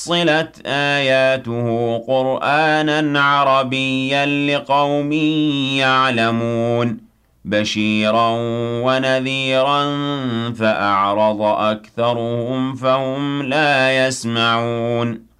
فُصِّلَتْ آيَاتُهُ قُرْآنًا عَرَبِيًّا لِّقَوْمٍ يَعْلَمُونَ بَشِيرًا وَنَذِيرًا فَأَعْرَضَ أَكْثَرُهُمْ فَهُمْ لَا يَسْمَعُونَ